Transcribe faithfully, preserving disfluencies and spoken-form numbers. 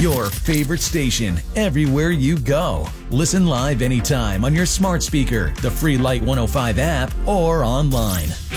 your favorite station everywhere you go. Listen live anytime on your smart speaker, the free Light one oh five app, or online.